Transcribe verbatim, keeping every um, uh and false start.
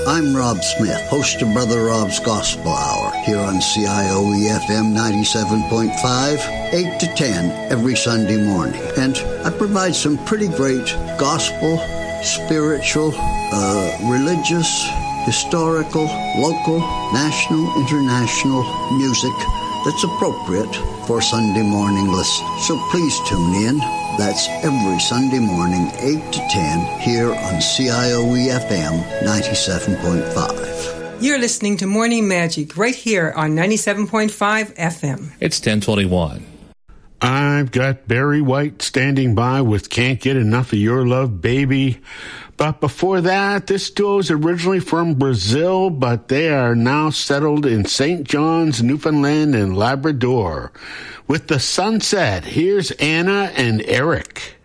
I'm Rob Smith, host of Brother Rob's Gospel Hour, here on C I O E F M ninety-seven point five, eight to ten every Sunday morning. And I provide some pretty great gospel, spiritual, uh, religious, historical, local, national, international music that's appropriate for Sunday morning listening. So please tune in. That's every Sunday morning, eight to ten, here on C I O E F M ninety-seven point five. You're listening to Morning Magic right here on ninety-seven point five F M. It's ten twenty-one. I've got Barry White standing by with Can't Get Enough of Your Love, Baby. But before that, this duo is originally from Brazil, but they are now settled in Saint John's, Newfoundland, and Labrador. With the sunset, here's Anna and Eric.